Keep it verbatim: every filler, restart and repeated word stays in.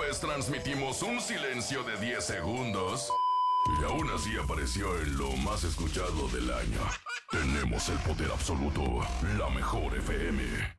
Después transmitimos un silencio de diez segundos. Y aún así apareció en lo más escuchado del año. Tenemos el poder absoluto, la mejor F M.